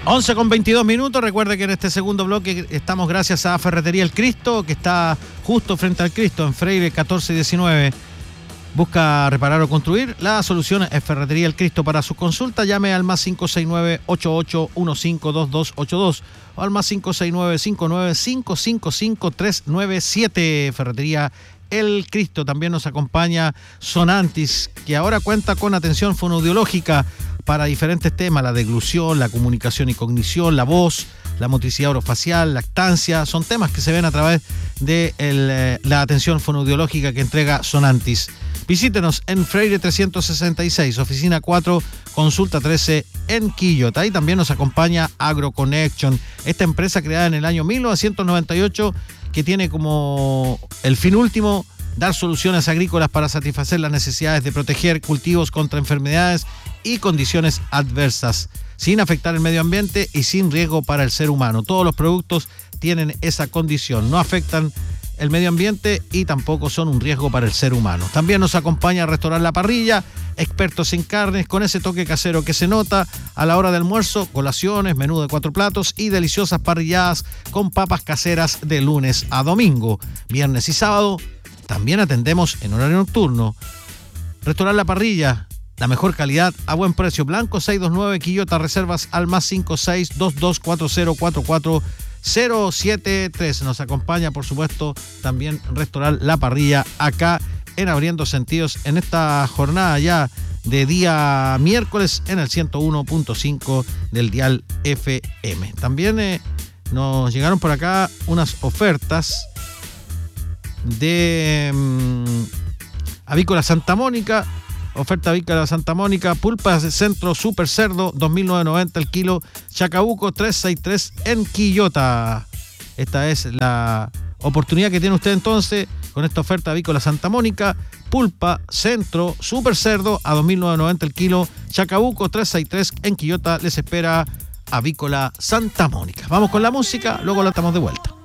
11:22. Recuerde que en este segundo bloque estamos gracias a Ferretería El Cristo, que está justo frente al Cristo, en Freire 1419. Busca reparar o construir. La solución es Ferretería El Cristo. Para su consulta, llame al más 569-8815-2282 o al más 569-59-555-397. Ferretería El Cristo. También nos acompaña Sonantis, que ahora cuenta con atención fonoaudiológica para diferentes temas: la deglución, la comunicación y cognición, la voz, la motricidad orofacial, lactancia. Son temas que se ven a través de la atención fonoaudiológica que entrega Sonantis. Visítenos en Freire 366, oficina 4, consulta 13 en Quillota. Y también nos acompaña AgroConnection, esta empresa creada en el año 1998 que tiene como el fin último dar soluciones agrícolas para satisfacer las necesidades de proteger cultivos contra enfermedades y condiciones adversas, sin afectar el medio ambiente y sin riesgo para el ser humano. Todos los productos tienen esa condición, no afectan el medio ambiente y tampoco son un riesgo para el ser humano. También nos acompaña Restaurant La Parrilla, expertos en carnes, con ese toque casero que se nota a la hora de almuerzo, colaciones, menú de 4 platos y deliciosas parrilladas con papas caseras de lunes a domingo. Viernes y sábado también atendemos en horario nocturno. Restaurant La Parrilla, la mejor calidad a buen precio. Blanco 629 Quillota. Reservas al más 5622404073. Nos acompaña, por supuesto, también Restaurant La Parrilla acá en Abriendo Sentidos en esta jornada ya de día miércoles en el 101.5 del dial FM. También nos llegaron por acá unas ofertas de Avícola Santa Mónica. Oferta Avícola Santa Mónica: pulpas de centro super cerdo 2.990 el kilo, Chacabuco 363 en Quillota. Esta es la oportunidad que tiene usted entonces con esta oferta Avícola Santa Mónica: pulpa centro super cerdo a 2.990 el kilo, Chacabuco 363 en Quillota. Les espera Avícola Santa Mónica. Vamos con la música, luego la estamos de vuelta.